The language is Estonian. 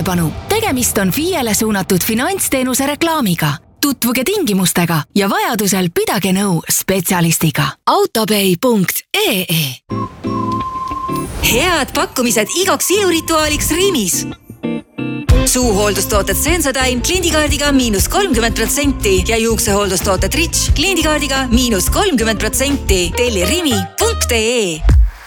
tähelepanu! Tegemist on FIE-le suunatud finantsteenuse reklaamiga. Tutvuge tingimustega ja vajadusel pidage nõu spetsialistiga. autopay.ee Head pakkumised igaks ilurituaaliks Rimis. Suuhooldustooted Sensodyne kliendikaardiga -30% ja juuksehooldustooted Rich kliendikaardiga -30%. Telli rimi.ee